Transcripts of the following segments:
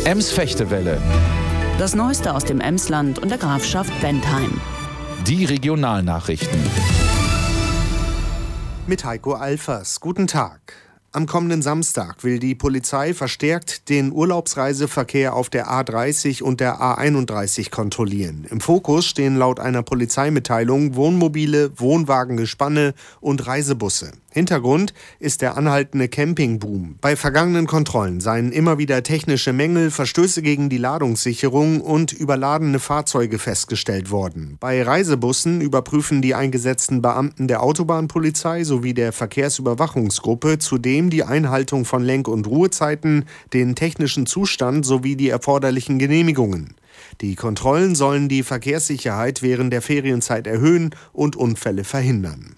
Ems-Fechtewelle. Das Neueste aus dem Emsland und der Grafschaft Bentheim. Die Regionalnachrichten. Mit Heiko Alfers. Guten Tag. Am kommenden Samstag will die Polizei verstärkt den Urlaubsreiseverkehr auf der A30 und der A31 kontrollieren. Im Fokus stehen laut einer Polizeimitteilung Wohnmobile, Wohnwagengespanne und Reisebusse. Hintergrund ist der anhaltende Campingboom. Bei vergangenen Kontrollen seien immer wieder technische Mängel, Verstöße gegen die Ladungssicherung und überladene Fahrzeuge festgestellt worden. Bei Reisebussen überprüfen die eingesetzten Beamten der Autobahnpolizei sowie der Verkehrsüberwachungsgruppe zudem die Einhaltung von Lenk- und Ruhezeiten, den technischen Zustand sowie die erforderlichen Genehmigungen. Die Kontrollen sollen die Verkehrssicherheit während der Ferienzeit erhöhen und Unfälle verhindern.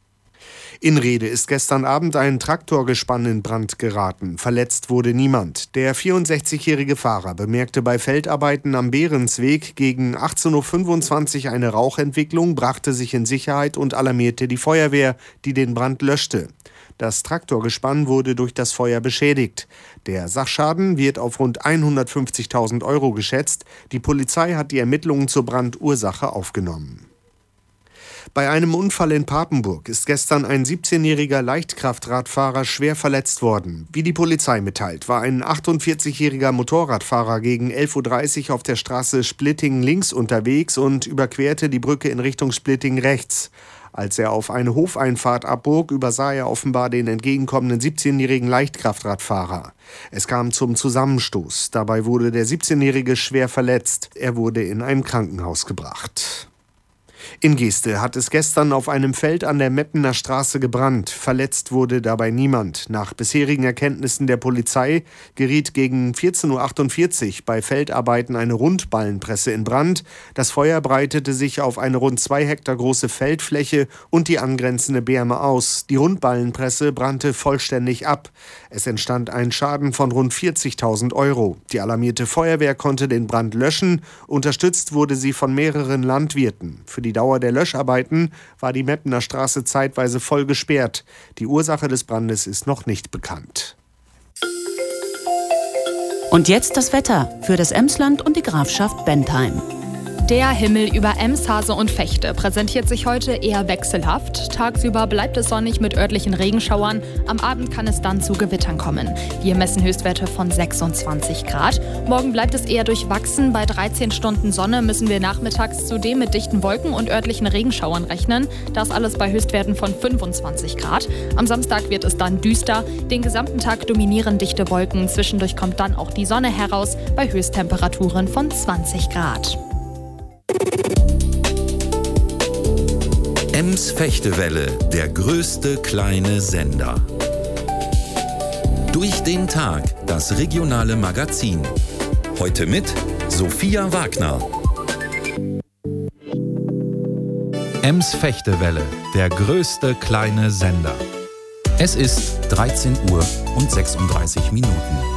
In Rhede ist gestern Abend ein Traktorgespann in Brand geraten. Verletzt wurde niemand. Der 64-jährige Fahrer bemerkte bei Feldarbeiten am Behrensweg gegen 18.25 Uhr eine Rauchentwicklung, brachte sich in Sicherheit und alarmierte die Feuerwehr, die den Brand löschte. Das Traktorgespann wurde durch das Feuer beschädigt. Der Sachschaden wird auf rund 150.000 Euro geschätzt. Die Polizei hat die Ermittlungen zur Brandursache aufgenommen. Bei einem Unfall in Papenburg ist gestern ein 17-jähriger Leichtkraftradfahrer schwer verletzt worden. Wie die Polizei mitteilt, war ein 48-jähriger Motorradfahrer gegen 11.30 Uhr auf der Straße Splitting links unterwegs und überquerte die Brücke in Richtung Splitting rechts. Als er auf eine Hofeinfahrt abbog, übersah er offenbar den entgegenkommenden 17-jährigen Leichtkraftradfahrer. Es kam zum Zusammenstoß. Dabei wurde der 17-jährige schwer verletzt. Er wurde in ein Krankenhaus gebracht. In Geeste hat es gestern auf einem Feld an der Meppener Straße gebrannt. Verletzt wurde dabei niemand. Nach bisherigen Erkenntnissen der Polizei geriet gegen 14.48 Uhr bei Feldarbeiten eine Rundballenpresse in Brand. Das Feuer breitete sich auf eine rund 2 Hektar große Feldfläche und die angrenzende Berme aus. Die Rundballenpresse brannte vollständig ab. Es entstand ein Schaden von rund 40.000 Euro. Die alarmierte Feuerwehr konnte den Brand löschen. Unterstützt wurde sie von mehreren Landwirten. Für die Dauer der Löscharbeiten war die Meppener Straße zeitweise voll gesperrt. Die Ursache des Brandes ist noch nicht bekannt. Und jetzt das Wetter für das Emsland und die Grafschaft Bentheim. Der Himmel über Emshase und Vechte präsentiert sich heute eher wechselhaft. Tagsüber bleibt es sonnig mit örtlichen Regenschauern. Am Abend kann es dann zu Gewittern kommen. Wir messen Höchstwerte von 26 Grad. Morgen bleibt es eher durchwachsen. Bei 13 Stunden Sonne müssen wir nachmittags zudem mit dichten Wolken und örtlichen Regenschauern rechnen. Das alles bei Höchstwerten von 25 Grad. Am Samstag wird es dann düster. Den gesamten Tag dominieren dichte Wolken. Zwischendurch kommt dann auch die Sonne heraus bei Höchsttemperaturen von 20 Grad. Ems-Fechtewelle, der größte kleine Sender. Durch den Tag, das regionale Magazin. Heute mit Sophia Wagner. Ems-Fechtewelle, der größte kleine Sender. Es ist 13 Uhr und 36 Minuten.